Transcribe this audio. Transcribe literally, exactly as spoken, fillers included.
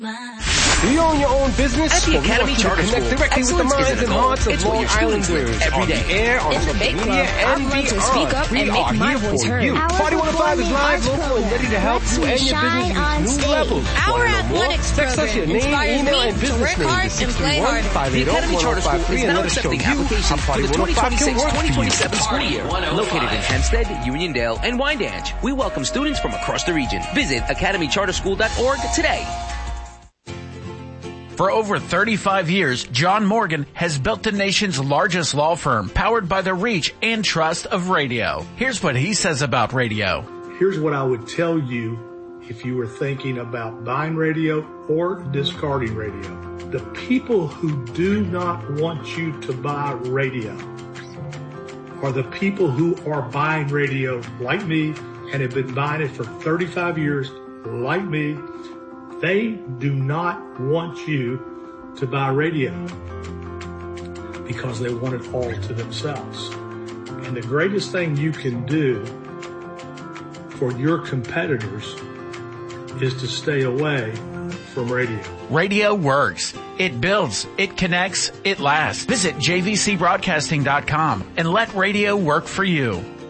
Do you own your own business? At the Well, Academy Charter connect School, directly with the excellence minds isn't a and goal. hearts of It's what Long your students live Islanders. every On day. the air, on In the social Bake media, Club, I'd and love to beyond. speak up We and make are my here voice for heard. you. Our Party one oh five is performing live, arts local, and program ready to help lets you me and your shine business on reach new stage. levels. Our Want to know more? athletics Text us your program name, inspires email, me and to business work name hard to and play six three one, hard. five The eight zero, Academy one oh Charter five School three is and now let us show accepting you applications how for Party the one oh five can twenty twenty-six work twenty for you. twenty-seven school year. Located in Hempstead, Uniondale, and Wyandanch, we welcome students from across the region. Visit academy charter school dot org today. For over thirty-five years, John Morgan has built the nation's largest law firm, powered by the reach and trust of radio. Here's what he says about radio. Here's what I would tell you if you were thinking about buying radio or discarding radio. The people who do not want you to buy radio are the people who are buying radio like me and have been buying it for thirty-five years like me. They do not want you to buy radio because they want it all to themselves. And the greatest thing you can do for your competitors is to stay away from radio. Radio works. It builds. It connects. It lasts. Visit j v c broadcasting dot com and let radio work for you.